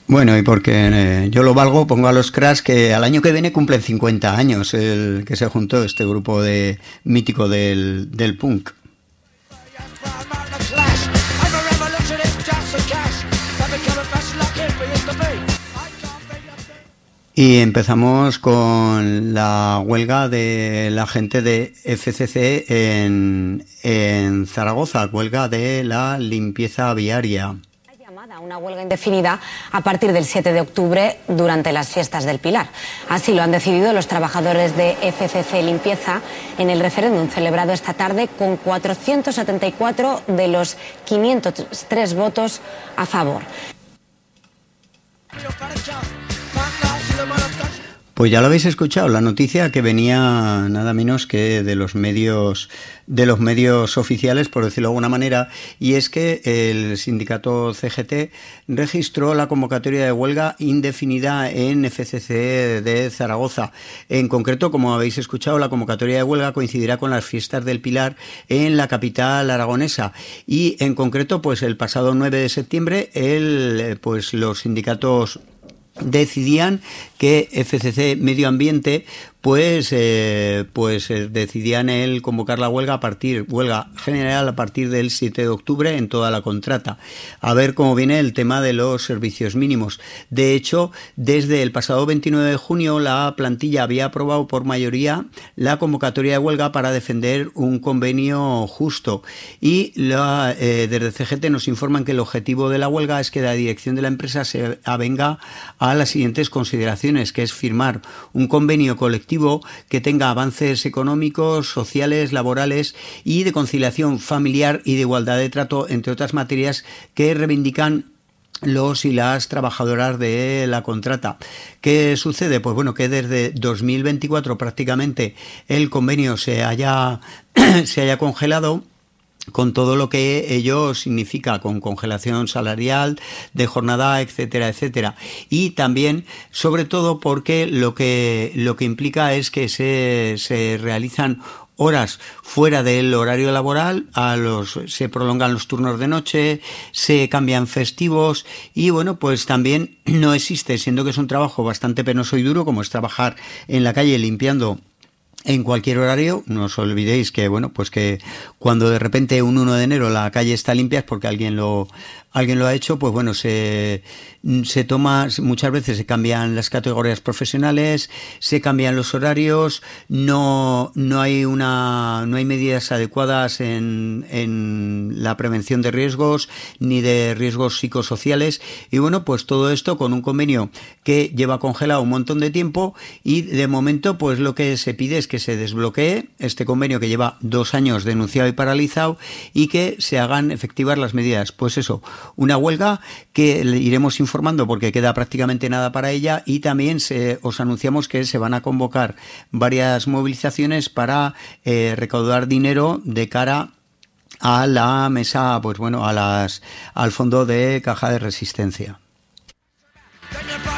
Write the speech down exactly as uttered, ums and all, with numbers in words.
Bueno, y porque eh, yo lo valgo, pongo a los Crash que al año que viene cumplen cincuenta años el que se juntó este grupo de mítico del, del punk. Y empezamos con la huelga de la gente de F C C en, en Zaragoza, huelga de la limpieza viaria. Una huelga indefinida a partir del siete de octubre durante las fiestas del Pilar. Así lo han decidido los trabajadores de F C C Limpieza en el referéndum celebrado esta tarde con cuatrocientos setenta y cuatro de los quinientos tres votos a favor. Pues ya lo habéis escuchado, la noticia que venía nada menos que de los medios de los medios oficiales, por decirlo de alguna manera, y es que el sindicato C G T registró la convocatoria de huelga indefinida en F C C de Zaragoza. En concreto, como habéis escuchado, la convocatoria de huelga coincidirá con las fiestas del Pilar en la capital aragonesa y en concreto, pues el pasado nueve de septiembre, el, pues los sindicatos decidían que F C C Medio Ambiente pues eh, pues eh, decidían el convocar la huelga a partir huelga general a partir del siete de octubre en toda la contrata. A ver cómo viene el tema de los servicios mínimos. De hecho, desde el pasado veintinueve de junio la plantilla había aprobado por mayoría la convocatoria de huelga para defender un convenio justo y la, eh, desde C G T nos informan que el objetivo de la huelga es que la dirección de la empresa se avenga a las siguientes consideraciones, que es firmar un convenio colectivo que tenga avances económicos, sociales, laborales y de conciliación familiar y de igualdad de trato, entre otras materias que reivindican los y las trabajadoras de la contrata. ¿Qué sucede? Pues bueno, que desde dos mil veinticuatro prácticamente el convenio se haya, se haya congelado, con todo lo que ello significa, con congelación salarial, de jornada, etcétera, etcétera. Y también, sobre todo, porque lo que, lo que implica es que se, se realizan horas fuera del horario laboral, a los se prolongan los turnos de noche, se cambian festivos y bueno, pues también no existe, siendo que es un trabajo bastante penoso y duro, como es trabajar en la calle limpiando en cualquier horario. No os olvidéis que, bueno, pues que cuando de repente un uno de enero la calle está limpia es porque alguien lo, alguien lo ha hecho, pues bueno, se, se toma, muchas veces se cambian las categorías profesionales, se cambian los horarios, no, no hay una, no hay medidas adecuadas en, en la prevención de riesgos, ni de riesgos psicosociales, y bueno, pues todo esto con un convenio que lleva congelado un montón de tiempo, y de momento, pues lo que se pide es que se desbloquee este convenio que lleva dos años denunciado y paralizado y que se hagan efectivas las medidas. Pues eso, una huelga que le iremos informando porque queda prácticamente nada para ella, y también se, os anunciamos que se van a convocar varias movilizaciones para eh, recaudar dinero de cara a la mesa, pues bueno, a las, al fondo de caja de resistencia.